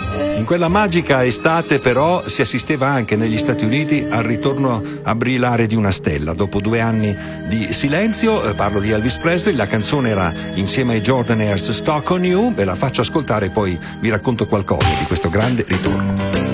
In quella magica estate però si assisteva anche negli Stati Uniti al ritorno a brillare di una stella. Dopo 2 anni di silenzio, parlo di Elvis Presley, la canzone era insieme ai Jordanaires Stuck on You, ve la faccio ascoltare e poi vi racconto qualcosa di questo grande ritorno.